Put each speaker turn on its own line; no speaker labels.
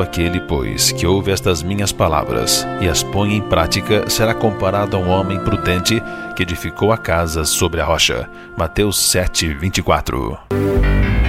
aquele, pois, que ouve estas minhas palavras e as põe em prática, será comparado a um homem prudente que edificou a casa sobre a rocha. Mateus 7:24.